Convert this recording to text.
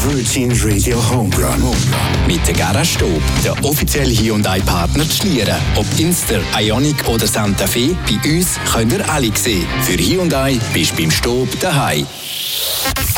Virgin Radio Homerun. Mit der Garage Stob, der offizielle Hyundai-Partner zu Schlieren. Ob Inster, Ioniq oder Santa Fe, bei uns könnt ihr alle sehen. Für Hyundai bist du beim Stob daheim.